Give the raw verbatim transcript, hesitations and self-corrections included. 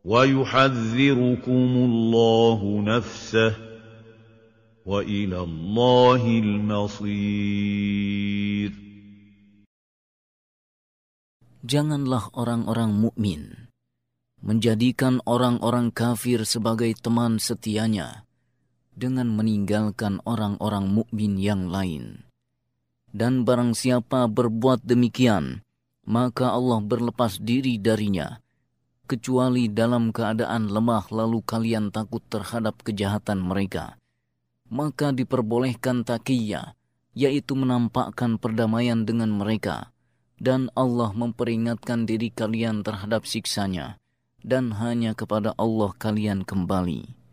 وَيُحَذِّرُكُمُ اللَّهُ نَفْسَهُ وَإِلَى اللَّهِ الْمَصِيرُ. Janganlah orang-orang mukmin menjadikan orang-orang kafir sebagai teman setianya dengan meninggalkan orang-orang mukmin yang lain. Dan barang siapa berbuat demikian, maka Allah berlepas diri darinya, kecuali dalam keadaan lemah lalu kalian takut terhadap kejahatan mereka. Maka diperbolehkan taqiyya, yaitu menampakkan perdamaian dengan mereka, dan Allah memperingatkan diri kalian terhadap siksanya, dan hanya kepada Allah kalian kembali.